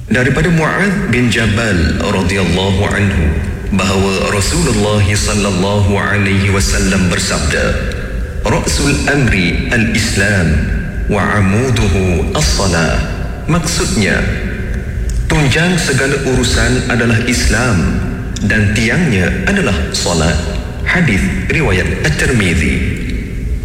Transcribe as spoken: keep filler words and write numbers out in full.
Daripada Mu'adz bin Jabal radhiyallahu anhu bahawa Rasulullah sallallahu alaihi wasallam bersabda, Ra'sul amri al-Islam wa amuduhu as-salah. Maksudnya, tunjang segala urusan adalah Islam dan tiangnya adalah salat. Hadis riwayat At-Tirmizi.